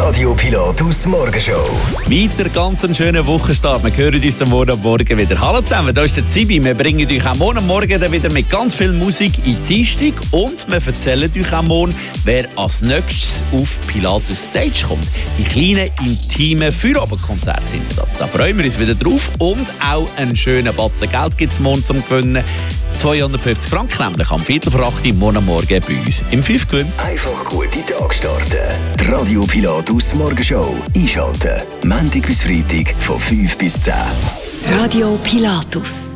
Radio Pilatus Morgenshow. Weiter ganz einen schönen Wochenstart. Wir hören uns dann morgen wieder. Hallo zusammen, hier ist der Zibi. Wir bringen euch auch morgen dann wieder mit ganz viel Musik in die Dienstag und wir erzählen euch auch morgen, wer als nächstes auf Pilatus Stage kommt. Die kleinen, intimen Feierabendkonzerte sind das. Da freuen wir uns wieder drauf und auch einen schönen Batzen Geld gibt es morgen zum Gewinnen. 250 Franken nämlich am 7:45 morgen bei uns im 5 Gewinn. Einfach gute Tag starten. Die Radio Pilatus Morgenshow. Einschalten. Montag bis Freitag von 5 bis 10. Radio Pilatus.